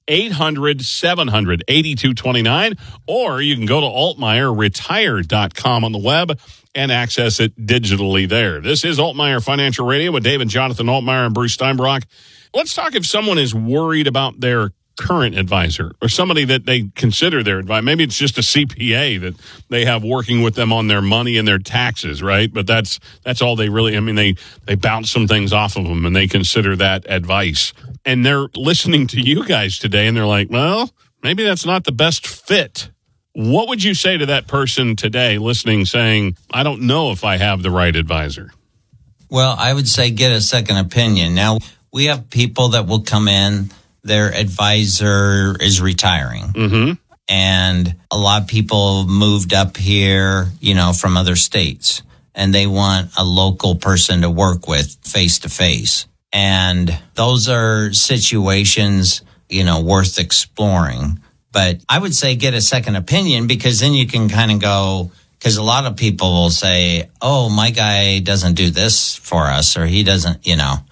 800-700-8229, or you can go to altmaierretire.com on the web and access it digitally there. This is Altmaier Financial Radio with Dave and Jonathan Altmaier and Bruce Steinbrock. Let's talk if someone is worried about their current advisor or somebody that they consider their advisor. Maybe it's just a CPA that they have working with them on their money and their taxes, right? But that's all they really, they bounce some things off of them and they consider that advice. And they're listening to you guys today and they're like, well, maybe that's not the best fit. What would you say to that person today listening saying, I don't know if I have the right advisor? Well, I would say get a second opinion. Now, we have people that will come in, their advisor is retiring. Mm-hmm. And a lot of people moved up here, from other states, and they want a local person to work with face to face. And those are situations, worth exploring. But I would say get a second opinion, because then you can kind of go, because a lot of people will say, oh, my guy doesn't do this for us, or he doesn't,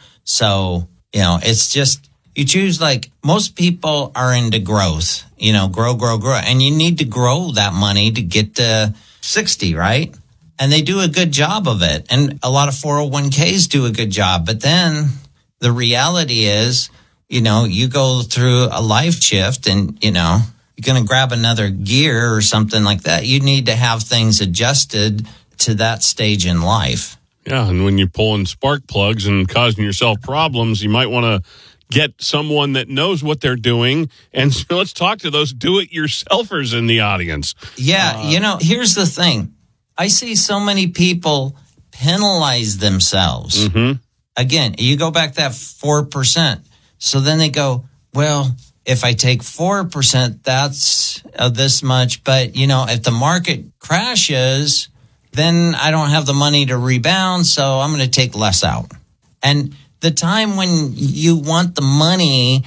So, it's just, you choose, most people are into growth, grow. And you need to grow that money to get to 60, right? And they do a good job of it. And a lot of 401ks do a good job. But then the reality is, you go through a life shift and, you're going to grab another gear or something like that. You need to have things adjusted to that stage in life. Yeah, and when you're pulling spark plugs and causing yourself problems, you might want to get someone that knows what they're doing. And so let's talk to those do-it-yourselfers in the audience. Yeah, here's the thing. I see so many people penalize themselves. Mm-hmm. Again, you go back that 4%. So then they go, well, if I take 4%, that's this much. But, if the market crashes, then I don't have the money to rebound. So I'm going to take less out. And the time when you want the money,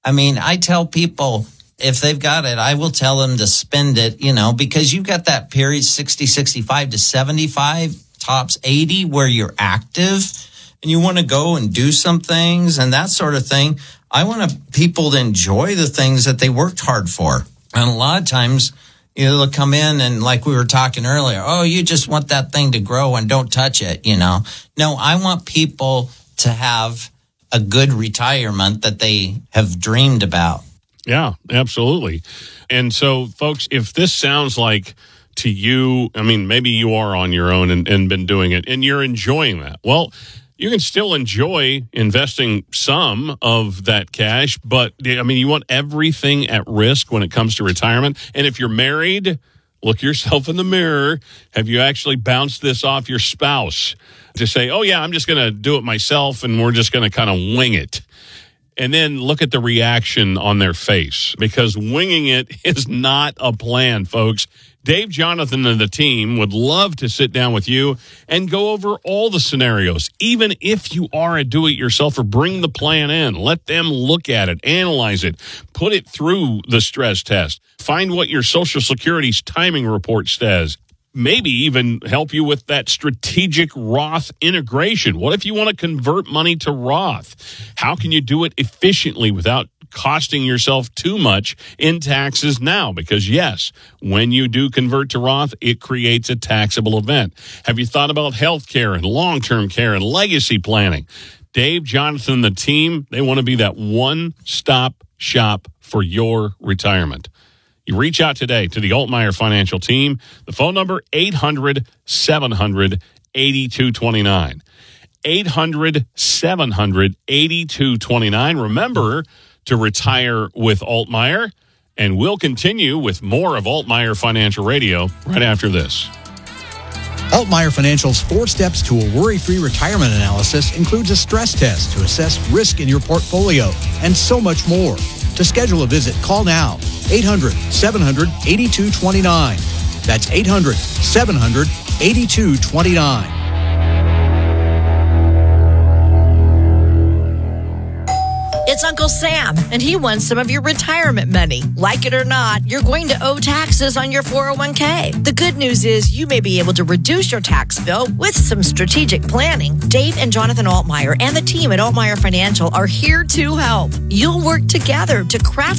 I tell people, if they've got it, I will tell them to spend it, because you've got that period 60, 65 to 75, tops 80, where you're active and you want to go and do some things and that sort of thing. I want people to enjoy the things that they worked hard for. And a lot of times, they'll come in and, like we were talking earlier, oh, you just want that thing to grow and don't touch it, No, I want people to have a good retirement that they have dreamed about. Yeah, absolutely. And so, folks, if this sounds like to you, maybe you are on your own and been doing it and you're enjoying that. Well, you can still enjoy investing some of that cash, but you want everything at risk when it comes to retirement. And if you're married, look yourself in the mirror. Have you actually bounced this off your spouse to say, oh, yeah, I'm just going to do it myself and we're just going to kind of wing it? And then look at the reaction on their face, because winging it is not a plan, folks. Dave, Jonathan, and the team would love to sit down with you and go over all the scenarios. Even if you are a do-it-yourselfer, bring the plan in. Let them look at it, analyze it, put it through the stress test. Find what your Social Security's timing report says. Maybe even help you with that strategic Roth integration. What if you want to convert money to Roth? How can you do it efficiently without costing yourself too much in taxes now? Because, yes, when you do convert to Roth, it creates a taxable event. Have you thought about health care and long-term care and legacy planning? Dave, Jonathan, the team, they want to be that one-stop shop for your retirement. You reach out today to the Altmaier Financial Team. The phone number, 800-700-8229. 800-700-8229. Remember to retire with Altmaier, and we'll continue with more of Altmaier Financial Radio right after this. Altmaier Financial's 4 steps to a worry-free retirement analysis includes a stress test to assess risk in your portfolio and so much more. To schedule a visit, call now, 800-700-8229. That's 800-700-8229. It's Uncle Sam, and he wants some of your retirement money. Like it or not, you're going to owe taxes on your 401k. The good news is you may be able to reduce your tax bill with some strategic planning. Dave and Jonathan Altmaier and the team at Altmaier Financial are here to help. You'll work together to craft